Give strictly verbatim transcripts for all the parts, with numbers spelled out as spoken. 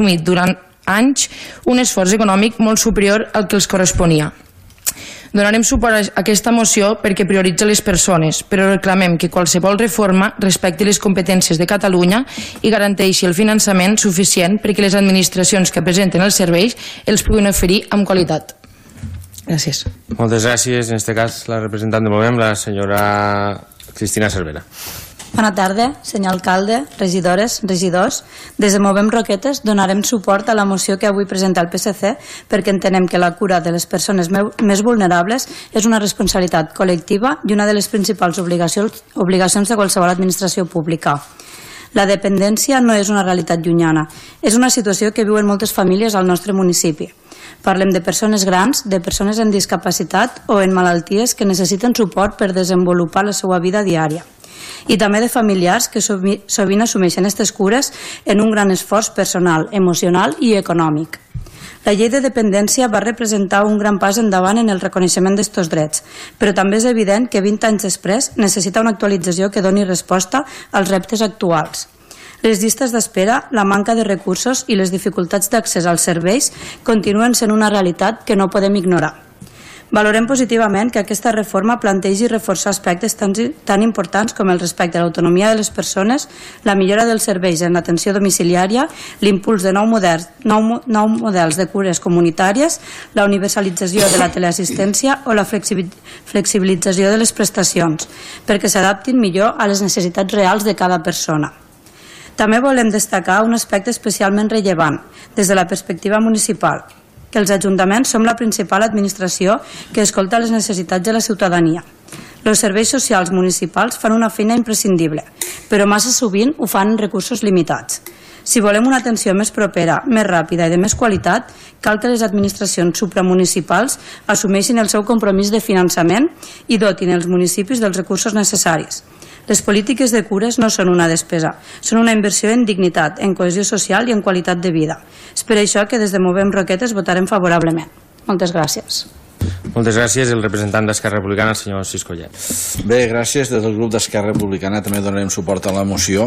assumit durant anys un esforç econòmic molt superior al que els corresponia. Donarem suport a aquesta moció perquè prioritza les persones, però reclamem que qualsevol reforma respecti les competències de Catalunya i garanteixi el finançament suficient perquè les administracions que presenten els serveis els puguin oferir amb qualitat. Gràcies. Moltes gràcies. En aquest cas, la representant de Movem, la senyora Cristina Cervera. Bona tarda, senyor alcalde, regidores, regidors. Des de Movem Roquetes donarem suport a la moció que avui presenta el P S C perquè entenem que la cura de les persones més vulnerables és una responsabilitat col·lectiva i una de les principals obligacions, obligacions de qualsevol administració pública. La dependència no és una realitat llunyana, és una situació que viuen moltes famílies al nostre municipi. Parlem de persones grans, de persones amb discapacitat o en malalties que necessiten suport per desenvolupar la seva vida diària. I també de familiars que sovint assumeixen aquestes cures en un gran esforç personal, emocional i econòmic. La llei de dependència va representar un gran pas endavant en el reconeixement d'aquests drets, però també és evident que vint anys després necessita una actualització que doni resposta als reptes actuals. Les llistes d'espera, la manca de recursos i les dificultats d'accés als serveis continuen sent una realitat que no podem ignorar. Valorem positivament que aquesta reforma plantegi reforçar aspectes tan, tan importants com el respecte a l'autonomia de les persones, la millora dels serveis en l'atenció domiciliària, l'impuls de nou models, nou, nou models de cures comunitàries, la universalització de la teleassistència o la flexibilització de les prestacions, perquè s'adaptin millor a les necessitats reals de cada persona. També volem destacar un aspecte especialment rellevant des de la perspectiva municipal, que els ajuntaments som la principal administració que escolta les necessitats de la ciutadania. Els serveis socials municipals fan una feina imprescindible, però massa sovint ho fan en recursos limitats. Si volem una atenció més propera, més ràpida i de més qualitat, cal que les administracions supramunicipals assumeixin el seu compromís de finançament i dotin els municipis dels recursos necessaris. Les polítiques de cures no són una despesa, són una inversió en dignitat, en cohesió social i en qualitat de vida. És per això que des de Movem Roquetes votarem favorablement. Moltes gràcies. Moltes gràcies. El representant d'Esquerra Republicana, el senyor Cis Collet. Bé, gràcies. Des del grup d'Esquerra Republicana també donarem suport a la moció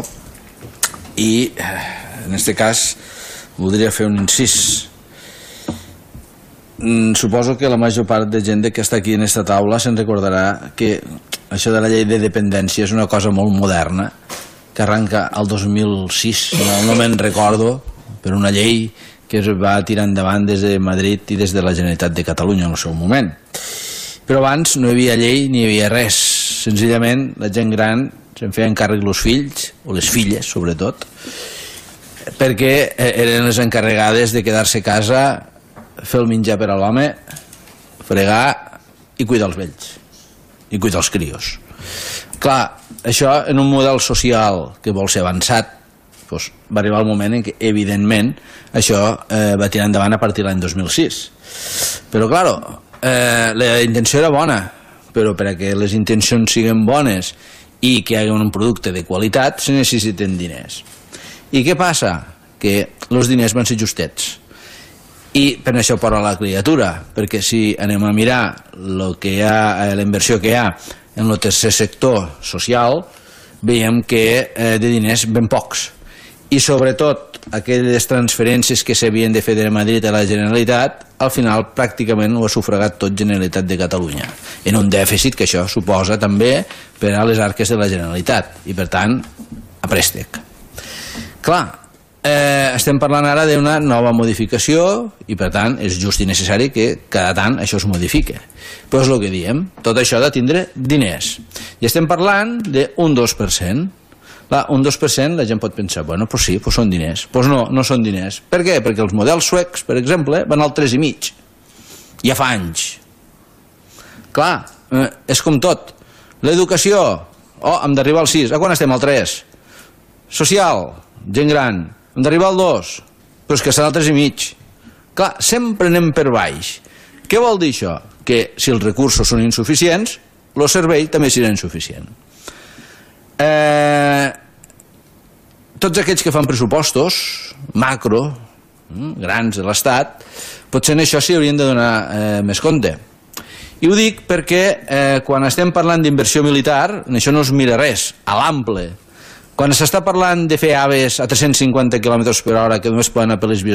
i en aquest cas voldria fer un incís. Suposo que la major part de gent que està aquí en aquesta taula se'n recordarà que això de la llei de dependència és una cosa molt moderna que arranca el dos mil sis, no, no me'n recordo, per una llei que es va tirar endavant des de Madrid i des de la Generalitat de Catalunya en el seu moment. Però abans no hi havia llei ni hi havia res, senzillament la gent gran se'n feien càrrec els fills, o les filles sobretot, perquè eren les encarregades de quedar-se a casa, fer el menjar per a l'home, fregar i cuidar els vells i cuidar els crios. Clar, això en un model social que vol ser avançat, doncs va arribar el moment en què evidentment això eh, va tirar endavant a partir de l'any dos mil sis. Però clar, eh, la intenció era bona, però perquè les intencions siguin bones i que hi hagi un producte de qualitat se necessiten diners. I què passa? Que els diners van ser justets. I per això porta la criatura, perquè si anem a mirar lo que hi ha, la inversió que hi ha en el tercer sector social, veiem que eh, de diners ben pocs. I sobretot aquelles transferències que s'havien de fer de Madrid a la Generalitat, al final pràcticament ho ha sufragat tot Generalitat de Catalunya, en un dèficit que això suposa també per a les arques de la Generalitat, i per tant a préstec. Clar, Eh, estem parlant ara d'una nova modificació i per tant és just i necessari que cada tant això es modifique, però és el que diem, tot això ha de tindre diners i estem parlant d'un dos per cent. Clar, un dos per cent la gent pot pensar, bueno, pues sí, pues són diners. Pues no, no són diners. Per què? Perquè els models suecs, per exemple, van al tres i mig ja fa anys. Clar, eh, és com tot. L'educació, oh, hem d'arribar al sis, a quan estem? Al tres. Social, gent gran, hem d'arribar al dos, però és que estan al tres i mig. Clar, sempre anem per baix. Què vol dir això? Que si els recursos són insuficients, el servei també serà insuficient. Eh, tots aquells que fan pressupostos macro, grans de l'Estat, potser en això s'hi haurien de donar eh, més compte. I ho dic perquè eh, quan estem parlant d'inversió militar, en això no es mira res, a l'ample. quan s'està parlant de fer aves a tres-cents cinquanta quilòmetres per hora que només poden a per les vies